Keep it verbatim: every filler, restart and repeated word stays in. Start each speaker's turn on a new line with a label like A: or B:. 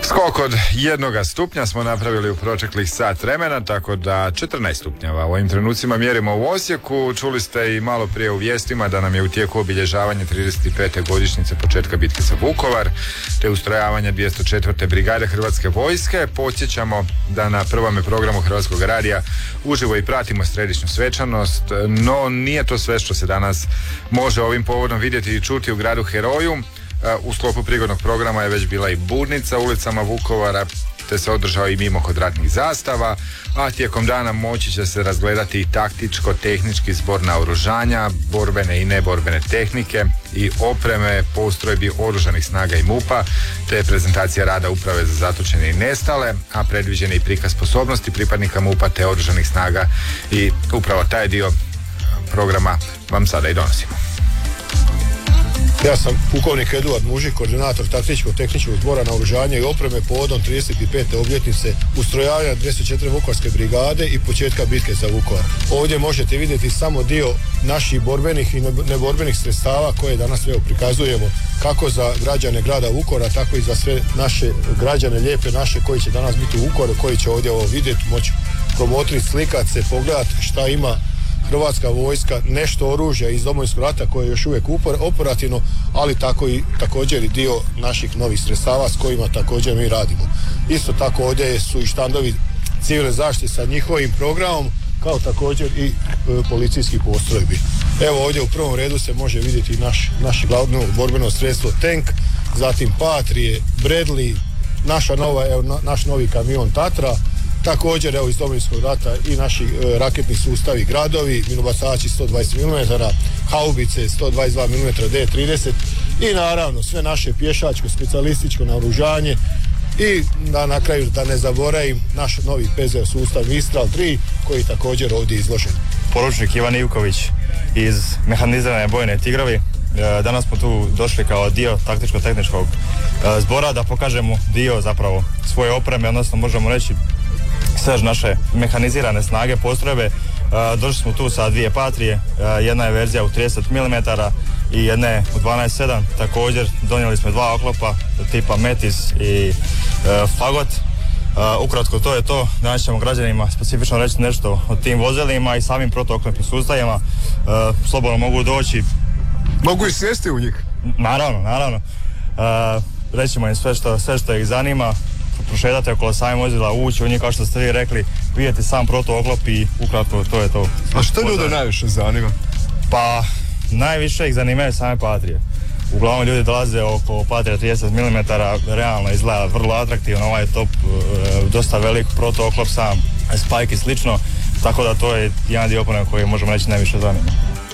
A: Skok od jednoga stupnja smo napravili u proteklih sat vremena, tako da četrnaest stupnjeva u ovim trenucima mjerimo u Osijeku. Čuli ste i malo prije u vijestima da nam je u tijeku obilježavanje trideset pete godišnjice početka bitke za Vukovar, te ustrojavanje dvjesto četvrte brigade Hrvatske vojske. Podsjećamo da na prvome programu Hrvatskog radija uživo i pratimo središnju svečanost, no nije to sve što se danas može ovim povodom vidjeti i čuti u gradu Heroju. U sklopu prigodnog programa je već bila i budnica ulicama Vukovara, te se održao i mimohod ratnih zastava, a tijekom dana moći će se razgledati i taktičko-tehnički zbor naoružanja, borbene i neborbene tehnike i opreme postrojbi oružanih snaga i MUP-a, te prezentacija rada Uprave za zatočene i nestale, a predviđen je i prikaz sposobnosti pripadnika MUP-a te oružanih snaga i upravo taj dio programa vam sada i donosimo.
B: Ja sam pukovnik Eduard Mužik, koordinator taktičko-tehničkog zbora naoružanja i opreme povodom trideset pete obljetnice ustrojavanja dvjesto četvrte Vukovarske brigade i početka bitke za Vukovar. Ovdje možete vidjeti samo dio naših borbenih i neborbenih sredstava koje danas evo prikazujemo kako za građane grada Vukovara, tako i za sve naše građane lijepe naše koji će danas biti u Vukovaru, koji će ovdje ovo vidjeti, moći promotriti, slikati se, pogledati šta ima Hrvatska vojska, nešto oružja iz Domovinskog rata koje je još uvijek operativno, ali tako i također i dio naših novih sredstava s kojima također mi radimo. Isto tako ovdje su i štandovi civilne zaštite sa njihovim programom, kao također i e, policijski postrojbi. Evo ovdje u prvom redu se može vidjeti naš, naše glavno borbeno sredstvo tank, zatim Patrije, Bradley, naša nova, evo, na, naš novi kamion Tatra, također evo iz Domovinskog rata i naši e, raketni sustavi Gradovi, minobacači sto dvadeset milimetara, haubice sto dvadeset dva milimetra D trideset i naravno sve naše pješačko, specijalističko naoružanje i da na kraju da ne zaboravim naš novi P Z sustav Mistral tri koji je također ovdje izložen.
C: Poručnik Ivan Ivković iz mehanizirane bojne Tigrovi. Danas smo tu došli kao dio taktičko-tehničkog zbora da pokažemo dio zapravo svoje opreme, odnosno možemo reći srž naše mehanizirane snage postrojbe. Došli smo tu sa dvije Patrije, jedna je verzija u trideset milimetara i jedna je u dvanaest sedam. Također donijeli smo dva oklopa tipa Metis i Fagot. Ukratko to je to. Danas ćemo građanima specifično reći nešto o tim vozilima i samim protuoklopnim sustavima. Slobodno mogu doći.
B: Mogu i sjesti u njih?
C: Naravno, naravno. Rećemo im sve što, sve što ih zanima. Prošetati okolo same vozila, ući u njih kao što ste vi rekli, vidjeti sam protuoklop i ukratko to je to.
B: A što ljude najviše zanima?
C: Pa najviše ih zanimaju same Patrije. Uglavnom ljudi dolaze oko Patrija trideset milimetara, realno izgleda vrlo atraktivno, ovaj je top, dosta velik protuoklop sam, Spike i slično, tako da to je jedan dio opreme koji možemo reći najviše zanima.